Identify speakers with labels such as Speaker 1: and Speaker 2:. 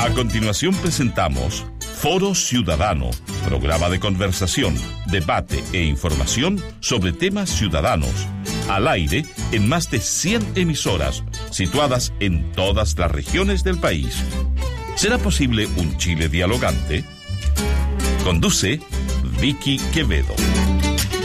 Speaker 1: A continuación presentamos Foro Ciudadano, programa de conversación, debate e información sobre temas ciudadanos. Al aire en más de 100 emisoras, situadas en todas las regiones del país. ¿Será posible un Chile dialogante? Conduce Vicky Quevedo.